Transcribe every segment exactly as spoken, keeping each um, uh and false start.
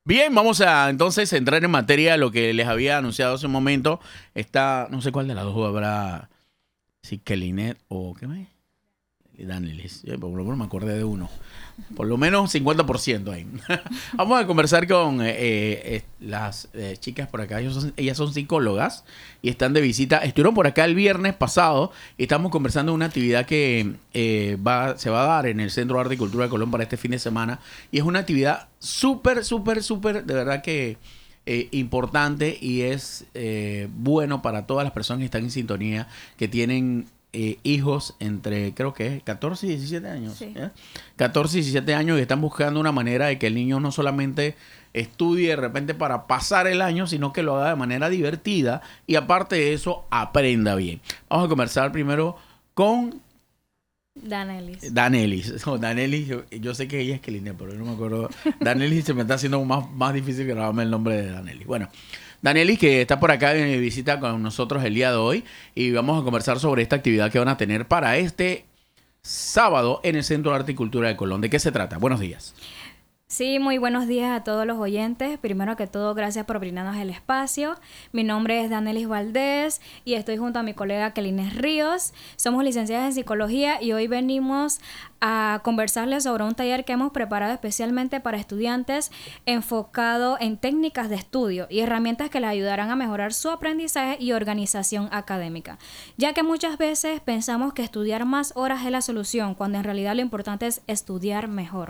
Bien, vamos a entonces entrar en materia de lo que les había anunciado hace un momento. Está, no sé cuál de las dos habrá, si Kelinet o qué más. Danelis, por lo menos me acordé de uno. Por lo menos cincuenta por ciento ahí. Vamos a conversar con eh, eh, las eh, chicas por acá. Ellos son, ellas son psicólogas y están de visita. Estuvieron por acá el viernes pasado y estamos conversando de una actividad que eh, va, se va a dar en el Centro de Arte y Cultura de Colón para este fin de semana. Y es una actividad súper, súper, súper, de verdad que eh, importante y es eh, bueno para todas las personas que están en sintonía, que tienen Eh, hijos entre, creo que es catorce y diecisiete años. Sí. ¿eh? catorce y diecisiete años y están buscando una manera de que el niño no solamente estudie de repente para pasar el año, sino que lo haga de manera divertida y aparte de eso, aprenda bien. Vamos a conversar primero con Danelis. Danelis. No, Danelis, yo, yo sé que ella es Kelina, pero yo no me acuerdo. Danelis se me está haciendo más, más difícil grabarme el nombre de Danelis. Bueno, Danelis, que está por acá en visita con nosotros el día de hoy y vamos a conversar sobre esta actividad que van a tener para este sábado en el Centro de Arte y Cultura de Colón. ¿De qué se trata? Buenos días. Sí, muy buenos días a todos los oyentes. Primero que todo, gracias por brindarnos el espacio. Mi nombre es Danelis Valdés y estoy junto a mi colega Kelines Ríos. Somos licenciadas en psicología y hoy venimos a conversarles sobre un taller que hemos preparado especialmente para estudiantes enfocado en técnicas de estudio y herramientas que les ayudarán a mejorar su aprendizaje y organización académica, ya que muchas veces pensamos que estudiar más horas es la solución, cuando en realidad lo importante es estudiar mejor.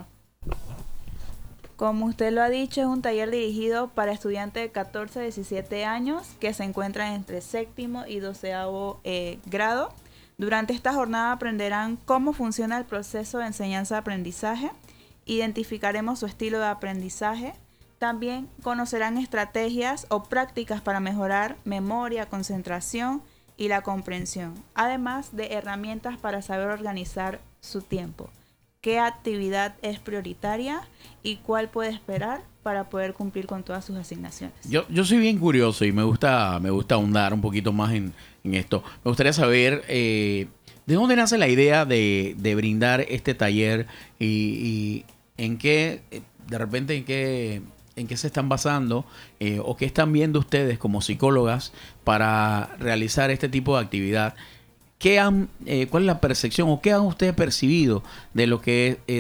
Como usted lo ha dicho, es un taller dirigido para estudiantes de catorce a diecisiete años que se encuentran entre séptimo y doceavo eh, grado. Durante esta jornada aprenderán cómo funciona el proceso de enseñanza-aprendizaje, identificaremos su estilo de aprendizaje, también conocerán estrategias o prácticas para mejorar memoria, concentración y la comprensión, además de herramientas para saber organizar su tiempo. Qué actividad es prioritaria y cuál puede esperar para poder cumplir con todas sus asignaciones. Yo, yo soy bien curioso y me gusta, me gusta ahondar un poquito más en, en esto. Me gustaría saber eh, de dónde nace la idea de, de brindar este taller y, y en qué, de repente, en qué, en qué se están basando eh, o qué están viendo ustedes como psicólogas para realizar este tipo de actividad. ¿Qué han, eh, ¿Cuál es la percepción o qué han ustedes percibido de lo que es